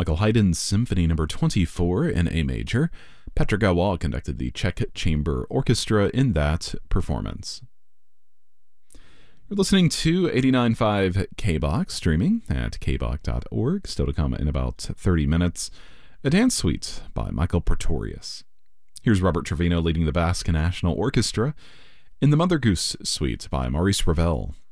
Michael Haydn's Symphony No. 24 in A major. Patrick Gawal conducted the Czech Chamber Orchestra in that performance. You're listening to 89.5 KBOX, streaming at kbok.org. Still to come in about 30 minutes. A Dance Suite by Michael Pretorius. Here's Robert Trevino leading the Basque National Orchestra in the Mother Goose Suite by Maurice Ravel.